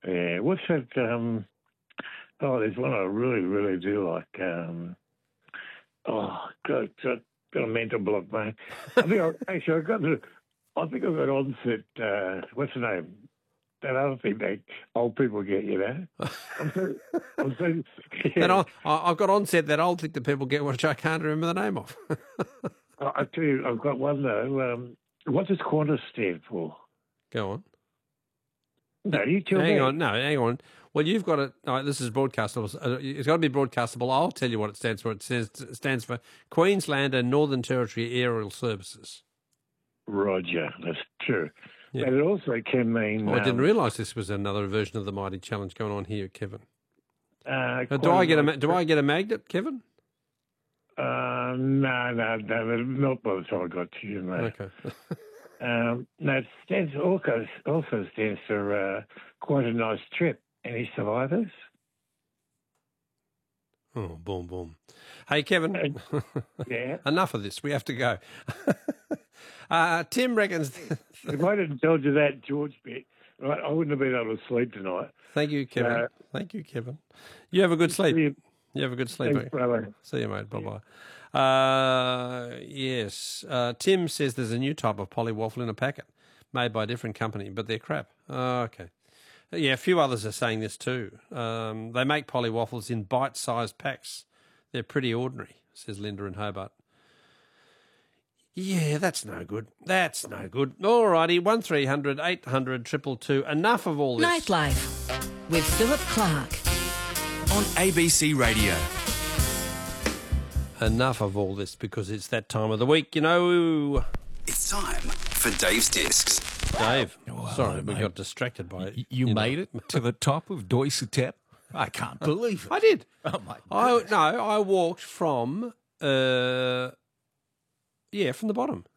Yeah, what's that? There's one I really, really do like. Got a mental block, mate. I think I got onset. What's the name? That other thing that old people get, you know. Yeah. I've got onset that old thing that people get, which I can't remember the name of. I tell you, I've got one though. What does Qantas stand for? Go on. No, you tell me. Hang on. Well, you've got it. No, this is broadcastable. It's got to be broadcastable. I'll tell you what it stands for. It stands for Queensland and Northern Territory Aerial Services. Roger, that's true. Yeah. But it also can mean... I didn't realise this was another version of the Mighty Challenge going on here, Kevin. Do I get a magnet, Kevin? No, not by the time I got to you, mate. Okay. No, it stands also stands for quite a nice trip. Any survivors? Oh, boom, boom. Hey, Kevin. Yeah? Enough of this. We have to go. Tim reckons... If I didn't tell you that George bit, right, I wouldn't have been able to sleep tonight. Thank you, Kevin. Thank you, Kevin. You have a good sleep. You have a good sleep. Thanks, brother. See you, mate. Bye-bye. Yes. Tim says there's a new type of polywaffle in a packet made by a different company, but they're crap. Oh, okay. Yeah, a few others are saying this too. They make polywaffles in bite-sized packs. They're pretty ordinary, says Linda in Hobart. Yeah, that's no good. That's no good. All righty, 1300 800 222. Enough of all this. Nightlife with Philip Clark on ABC Radio. Enough of all this because it's that time of the week, you know. It's time for Dave's Discs. Dave, sorry, we got distracted by it. You made it to the top of Doisatep? I can't believe it. I did. Oh, my I walked from... from the bottom.